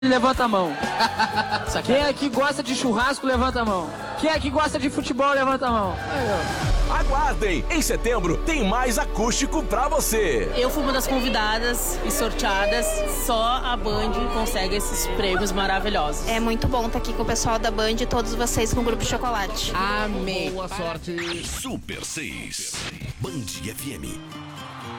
Levanta a mão. Quem aqui gosta de churrasco, levanta a mão. Quem aqui gosta de futebol, levanta a mão. Aguardem! Em setembro tem mais acústico pra você. Eu fui uma das convidadas e sorteadas. Só a Band consegue esses prêmios maravilhosos. É muito bom estar aqui com o pessoal da Band e todos vocês com o Grupo Chocolate. Amém. Boa sorte. Super 6. Band FM.